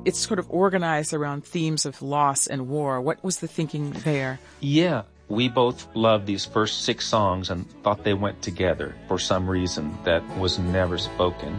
it's sort of organized around themes of loss and war. What was the thinking there? Yeah, we both loved these first 6 songs and thought they went together for some reason that was never spoken.